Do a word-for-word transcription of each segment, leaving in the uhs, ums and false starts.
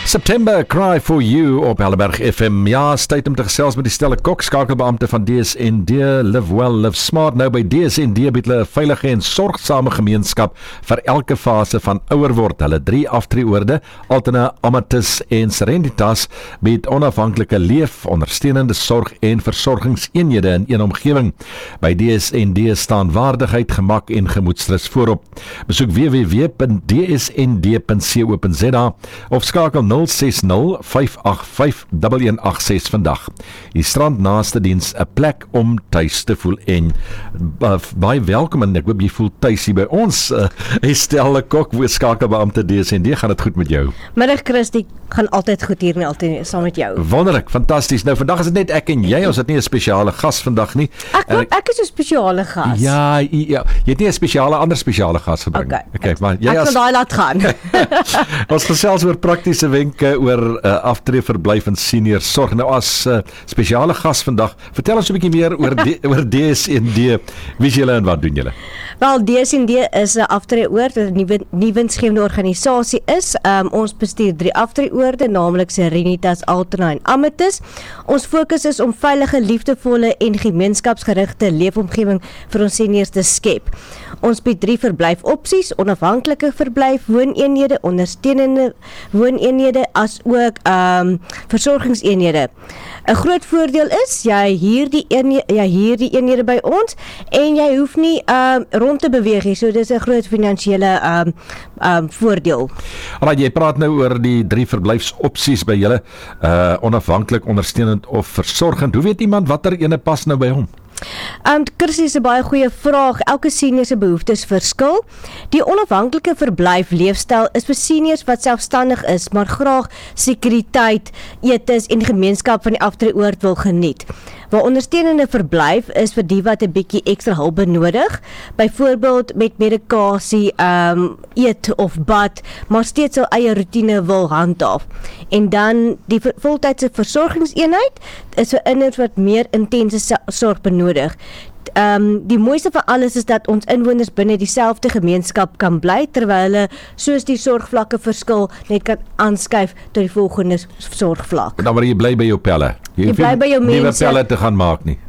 September Cry for You op Helleberg F M. Ja, is tyd om te gesels met die Stella Kok, skakelbeampte van D S N D, Live Well, Live Smart. Nou by D S N D bied hulle 'n veilige en sorgsame gemeenskap vir elke fase van ouer word. Hulle drie aftreeoorde, Altena, Amatis en Serenitas, bied onafhanklike leef, ondersteunende sorg en versorgingseenhede in een omgewing. By D S N D staan waardigheid, gemak en gemoedsrus voorop. Besoek w w w punt d s n d punt co punt z a of skakel nul ses nul vyf agt vyf een een agt ses vandag. Die strand naaste diens, 'n plek om tuis te voel en uh, baie welkom en ek hoop jy voel tuis hier by ons. Uh, Stella Kok, skakelbeampte D S N D, gaan dit goed met jou? Middag Chris, die gaan altyd goed hier en altyd saam met jou. Wonderlik, fantasties. Nou vandag is dit net ek en jy, ons het nie 'n spesiale gas vandag nie. Ek ek, ek is 'n spesiale gas. Ja, ja, jy het nie 'n spesiale ander spesiale gas gebring. Okay, okay, maar jy ek as sal daai laat gaan. Ons gesels oor praktiese wenke oor uh, aftreë verblyf en senior sorg. Nou as uh, spesiale gas vandag, vertel ons 'n bietjie meer oor D, oor D S N D. Wie is julle en wat doen julle? Wel, D S N D is 'n aftreeoord wat 'n nuwe nuwe winsgewende organisasie is. Um, ons bestuur drie aftreeoorde, naamlik Serenitas, Altena en Amatis. Ons fokus is om veilige, liefdevolle en gemeenskapsgerigte leefomgewing vir ons seniors te skep. Ons bied drie verblyfopsies: onafhanklike verblyf, wooneenhede, ondersteunende wooneenhede, as ook um, versorgingseenhede. 'n Groot voordeel is, jy huur die eenhede, jy huur die eenhede by ons en jy hoef nie um, rond te beweeg nie, so dis 'n groot finansiële um, um, voordeel. Alraai, jy praat nou oor die drie verblyfsopsies by julle, uh, onafhanklik, ondersteunend of versorgend. Hoe weet iemand watter ene pas nou by hom? Um, Chris, is 'n baie goeie vraag. Elke senior se behoeftes verskil. Die onafhanklike verblyf leefstyl is vir seniors wat selfstandig is, maar graag sekuriteit, etes en gemeenskap van die aftreeoord wil geniet. Waar ondersteunende verblyf is vir die wat 'n bietjie ekstra hulp benodig, byvoorbeeld met medikasie, um, eet of bad, maar steeds sy eie roetine wil handhaaf. En dan die voltydse versorgingseenheid is vir inwoners wat meer intense sorg benodig. Um, die mooiste van alles is dat ons inwoners binne dieselfde gemeenskap kan bly, terwyl hulle soos die sorgvlakke verskil net kan aanskuif tot die volgende sorgvlak. Dan word jy bly by jou pelle. Jy, jy bly by jou mense. Nie pelle te gaan maak nie.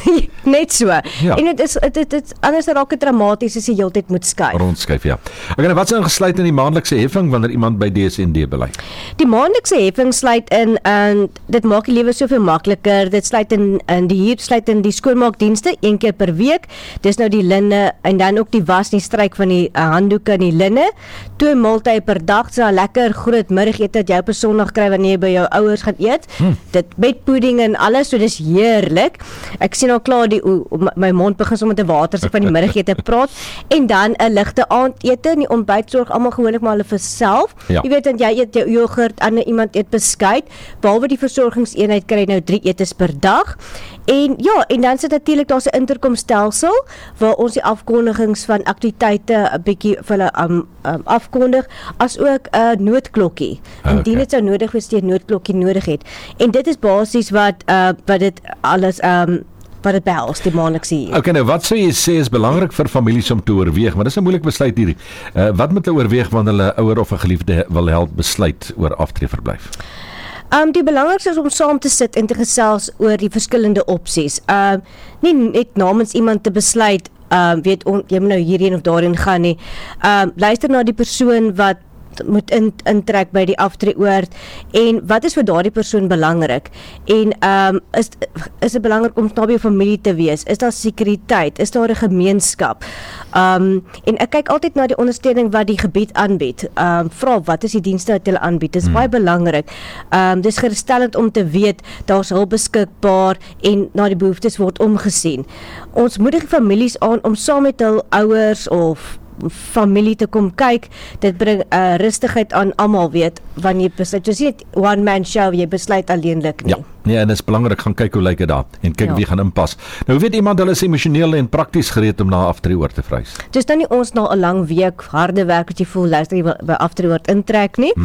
Net so. Ja. En dit is dit dit, dit anders raak dit dramaties as jy heeltyd moet skuif. Rondskuif, ja. Ek weet wat is ingesluit in die maandelikse heffing wanneer iemand by D S N D bly? Die maandelikse heffing sluit in en dit maak die lewe soveel makliker. Dit sluit in in die huur sluit in die skoonmaakdienste een keer per week. Dis nou die linne en dan ook die was en die stryk van die uh, handdoeke en die linne. Twee maaltye per dag, so 'n lekker groot middagete wat jy op 'n Sondag kry wanneer jy by jou ouers gaan eet. Hmm. Dit met pudding en alles, so dis heerlik. Ek sien al klaar die o, my mond begin sommer te water as ek van die middagete praat. En dan 'n ligte aandete en die ontbyt sorg almal gewoonlik maar hulle vir self. Ja. Jy weet, en jy eet jou jogurt, ander iemand eet beskuit. Behalwe die versorgingseenheid kry nou drie etes per dag. En ja, en dan sit natuurlik daar's 'n interkomstelsel waar ons die afkondigings van aktiwiteite 'n bietjie vir hulle um, um, afkondig, as ook 'n uh, noodklokkie. Indien Okay. dit sou nodig wees, die noodklokkie nodig het. En dit is basies wat uh, wat dit alles um, wat dit behels, die maandelikse huur. Okay, nou wat sou jy sê is belangrik vir families om te oorweeg, maar dis 'n moeilike besluit hierdie. Uh, wat moet hulle oorweeg wanneer hulle ouer of 'n geliefde wil help besluit oor aftreeverblyf? Um, die belangrikste is om saam te sit en te gesels oor die verskillende opsies. Um, nie net namens iemand te besluit, um, weet on, jy moet nou hierheen of daarheen gaan nie. Um, luister na die persoon wat moet in, intrek by die aftreeoord en wat is vir daardie persoon belangrik en um, is, is dit belangrik om naby jou familie te wees, is daar sekuriteit, is daar 'n gemeenskap, um, en ek kyk altyd na die ondersteuning wat die gebied aanbied, um, vra wat is die dienste wat hulle aanbied, dit is hmm. baie belangrik, um, dis geruststellend om te weet daar's hulp beskikbaar en na die behoeftes word omgesien. Ons moedig die families aan om saam met hul ouers of familie te kom kyk. Dit bring 'n uh, rustigheid aan almal, weet, wanneer jy besluit. Jy sien dit one man show, jy besluit alleenlik nie. Ja. Nee, en dit is belangrik, gaan kyk hoe lyk dit daar en kyk Ja. wie gaan inpas. Nou weet iemand hulle is emosioneel en prakties gereed om na aftreeoord te vrys. Dis nou nie ons na 'n lang week harde werk wat jy voel, luister jy by aftreeoord intrek nie. Hmm.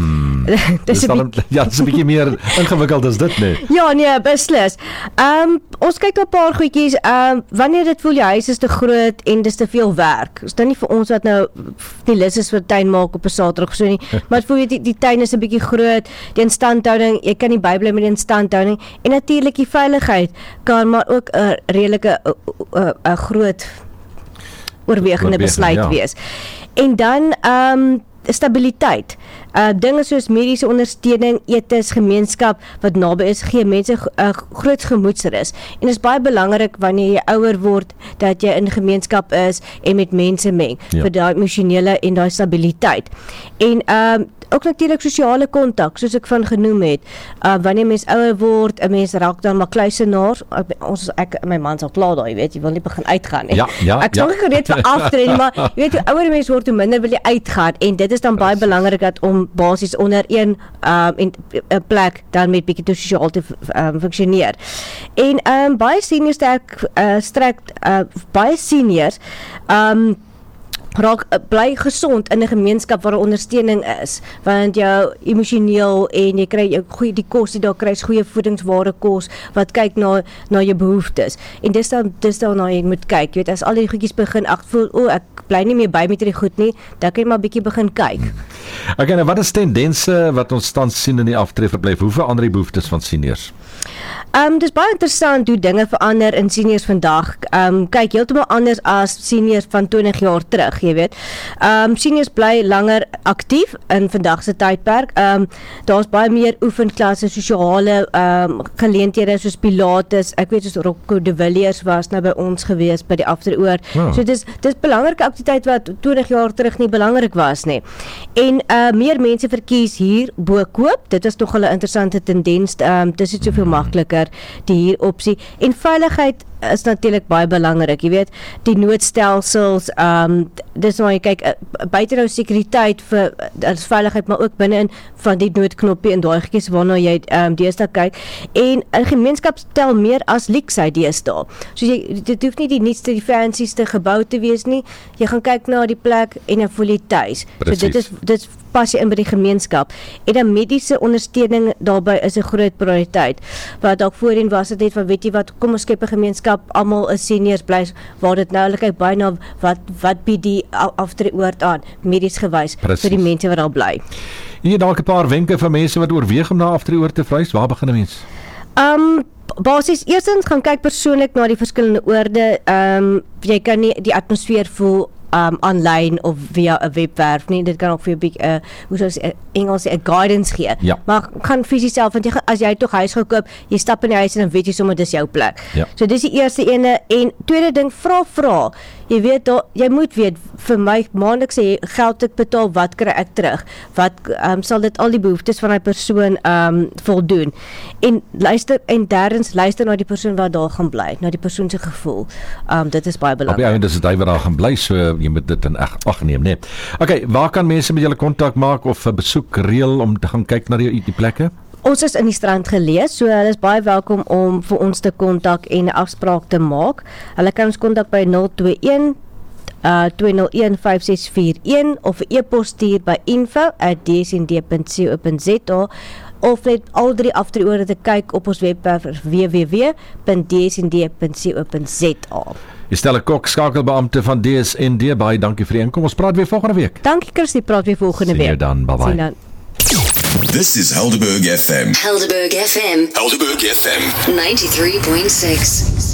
dis 'n bietjie ja, dis 'n bietjie meer ingewikkeld as dit nee. Ja, nee, beslis. Ehm um, ons kyk na 'n paar goedjies. Ehm um, wanneer dit voel jou huis is te groot en dis te veel werk. Is dit nie vir ons wat nou die lus is vir tuin maak op 'n Saterdag so nie, maar voel jy die, die tuin is 'n bietjie groot, die instandhouding, jy kan nie bybly met die instandhouding en natuurlik die veiligheid kan maar ook 'n redelike 'n groot oorwegende besluit ja. wees. En dan ehm um, stabiliteit. Uh, dinge soos mediese ondersteuning, etes, gemeenskap wat naby is, gee mense uh, groot gemoedsrus. En dit is baie belangrik wanneer jy ouer word, dat jy in gemeenskap is en met mense meng, ja. vir daai emosionele en daai stabiliteit. En um, ook natuurlik sosiale kontak, soos ek van genoem het. Uh, wanneer mens ouer word, 'n mens raak dan maar kluisenaar. Ons ek my man sal klaar daai, weet jy, wil nie begin uitgaan nie. Ja, ja, ek sal ja. nie gereed vir aftree, maar jy weet hoe ouer mens word, hoe minder wil jy uitgaan en dit is dan baie belangrik dat om basies onder een um, en 'n plek dan met bietjie sosiaal te um, funksioneer. En um, baie seniors sterk uh, strek uh, baie seniors um, raak bly gesond in 'n gemeenskap waar ondersteuning is, want jou emosioneel en jy kry jou goeie die kos, jy daar kry goeie voedingsware kos wat kyk na na jou behoeftes. En dis dan dis dan nou jy moet kyk, jy weet as al die goedjies begin ag voel o, ek bly nie meer by met hierdie goed nie, dan kan jy maar bietjie begin kyk. Okay, nou wat is tendense wat ons tans sien in die aftreeverblyf? Hoe verander die behoeftes van seniors? Um, dis baie interessant hoe dinge verander in seniors vandag. Um, kyk, heeltemal anders as seniors van twintig jaar terug, jy weet. Um, seniors bly langer aktief in vandag se tydperk. Um, daar's baie meer oefenklasse, sosiale um, geleenthede soos Pilates. Ek weet soos Rocco de Villiers was nou by ons gewees by die afteroor. Oh. So dis dis belangrike aktiwiteit wat twintig jaar terug nie belangrik was nie. En uh, meer mense verkies hier bo koop. Dit is tog 'n interessante tendens. Um, dis net soveel makliker die hier opsie en veiligheid is natuurlik baie belangrik, jy weet, die noodstelsels, um, dis nou jy kyk, uh, buite nou sekuriteit vir as veiligheid, maar ook binne in van die noodknoppie en daai goedjies waarna jy um, deesdae kyk, en 'n gemeenskap tel meer as leksheid deesdae. So jy, dit hoef nie die nuutste, die fancieste gebou te wees nie, jy gaan kyk na die plek en dan voel jy tuis. So dit is, dit pas jy in by die gemeenskap. En dan mediese ondersteuning daarbey is 'n groot prioriteit. Wat dalk voorheen was dit net van weet jy wat, kom ons skep 'n gemeenskap, almal is seniors bly, waar dit nou kyk baie na wat wat bied die aftreeoord aan, medies gewys Precies. vir die mense wat daar bly. Hier dalk 'n paar wenke vir mense wat oorweeg om na aftreeoord te verhuis. Waar begin 'n mens? Um basies eerstens gaan kyk persoonlik na die verskillende oorde. Um jy kan nie die atmosfeer voel um aanlyn of via 'n webwerf nie. Dit kan ook vir 'n bietjie uh, hoe sou ons Engels 'n guidance gee. Ja. Maar gaan fisies self, want jy as jy tog huis gekoop, jy stap in die huis en dan weet jy sommer dis jou plek. Ja. So dis die eerste ene en tweede ding, vra vra. Jy weet daar, jy moet weet vir my maandeliks sê geld ek betaal, wat kry ek terug? Wat um, sal dit al die behoeftes van 'n persoon um voldoen? En luister en derdens luister na die persoon wat daar gaan bly, na die persoon se gevoel. Um dit is baie belangrik. Op die einde is dit hy wat daar gaan bly, so jy moet dit in ag neem, nee. Okay, waar kan mense met julle kontak maak of 'n besoek reël om te gaan kyk na die, die plekke? Ons is in die strand gelees, so hulle is baie welkom om vir ons te kontak en 'n afspraak te maak. Hulle kan ons kontak by nul twee een twee nul een vyf ses vier een of 'n e-pos stuur by info at d s n d punt co punt z a of net al drie aftreeorde te kyk op ons webwerf w w w punt d s n d punt co punt z a. Stella Kok, skakelbeampte van D S N D, baie dankie vir die inkom. Ons praat weer volgende week. Dankie Kirsty, praat weer volgende week. Sien jou dan, bye bye. Sien dan. This is Helderberg F M. Helderberg F M. Helderberg F M. ninety-three point six.